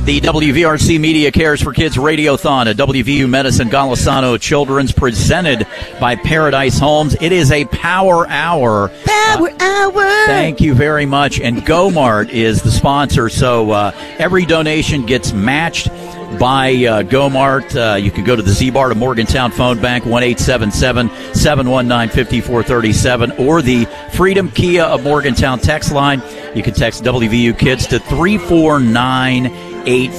The WVRC Media Cares for Kids Radiothon at WVU Medicine Golisano Children's, presented by Paradise Homes. It is a power hour. Power hour. Thank you very much. And GoMart is the sponsor, so every donation gets matched by GoMart. You can go to the Z-Bar to Morgantown Phone Bank, 1-877-719-5437, or the Freedom Kia of Morgantown text line. You can text WVU Kids to 34985.